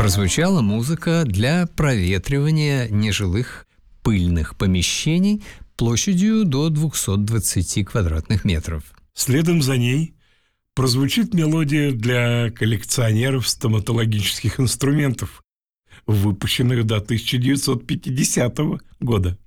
Прозвучала музыка для проветривания нежилых пыльных помещений площадью до 220 квадратных метров. Следом за ней прозвучит мелодия для коллекционеров стоматологических инструментов, выпущенных до 1950 года.